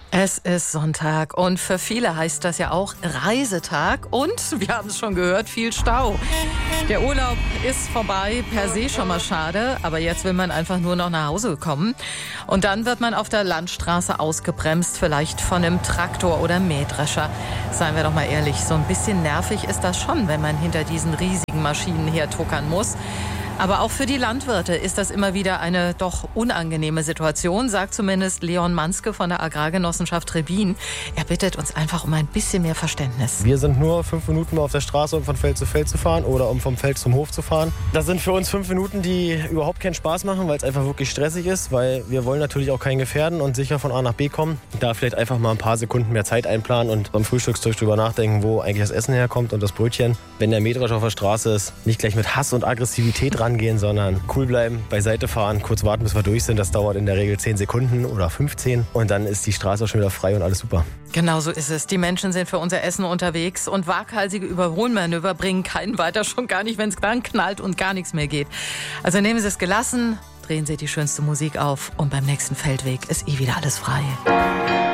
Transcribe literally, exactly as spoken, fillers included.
Es ist Sonntag und für viele heißt das ja auch Reisetag und, wir haben es schon gehört, viel Stau. Der Urlaub ist vorbei, per se schon mal schade, aber jetzt will man einfach nur noch nach Hause kommen. Und dann wird man auf der Landstraße ausgebremst, vielleicht von einem Traktor oder Mähdrescher. Seien wir doch mal ehrlich, so ein bisschen nervig ist das schon, wenn man hinter diesen riesigen Maschinen hertuckern muss. Aber auch für die Landwirte ist das immer wieder eine doch unangenehme Situation, sagt zumindest Leon Manske von der Agrargenossenschaft Trebin. Er bittet uns einfach um ein bisschen mehr Verständnis. Wir sind nur fünf Minuten auf der Straße, um von Feld zu Feld zu fahren oder um vom Feld zum Hof zu fahren. Das sind für uns fünf Minuten, die überhaupt keinen Spaß machen, weil es einfach wirklich stressig ist, weil wir wollen natürlich auch keinen gefährden und sicher von A nach B kommen. Da vielleicht einfach mal ein paar Sekunden mehr Zeit einplanen und beim Frühstückstisch drüber nachdenken, wo eigentlich das Essen herkommt und das Brötchen. Wenn der Mähdrescher auf der Straße ist, nicht gleich mit Hass und Aggressivität ran gehen, sondern cool bleiben, beiseite fahren, kurz warten, bis wir durch sind. Das dauert in der Regel zehn Sekunden oder fünfzehn und dann ist die Straße auch schon wieder frei und alles super. Genau so ist es. Die Menschen sind für unser Essen unterwegs und waghalsige Überholmanöver bringen keinen weiter, schon gar nicht, wenn es dann knallt und gar nichts mehr geht. Also nehmen Sie es gelassen, drehen Sie die schönste Musik auf und beim nächsten Feldweg ist eh wieder alles frei.